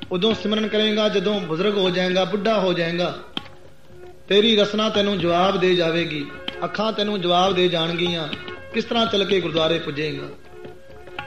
ਉਦੋਂ ਸਿਮਰਨ ਕਰੇਗਾ ਜਦੋਂ ਬਜ਼ੁਰਗ ਹੋ ਜਾਏਗਾ, ਬੁੱਢਾ ਹੋ ਜਾਏਗਾ। ਤੇਰੀ ਰਸਨਾ ਤੈਨੂੰ ਜਵਾਬ ਦੇ ਜਾਵੇਗੀ, ਅੱਖਾਂ ਤੈਨੂੰ ਜਵਾਬ ਦੇ ਜਾਣਗੀਆਂ, ਕਿਸ ਤਰ੍ਹਾਂ ਚੱਲ ਕੇ ਗੁਰਦੁਆਰੇ ਪੁੱਜੇਗਾ।